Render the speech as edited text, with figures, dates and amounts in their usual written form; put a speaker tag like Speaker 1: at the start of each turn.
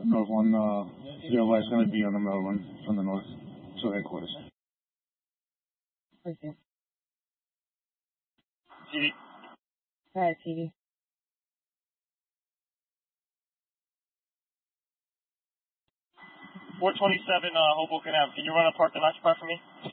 Speaker 1: North 1, your wife's going to be on the middle one from the north to headquarters.
Speaker 2: Okay.
Speaker 3: TV.
Speaker 2: Alright, TV.
Speaker 3: 427 Hoboken Ave. Can you run a parking lot spot for me?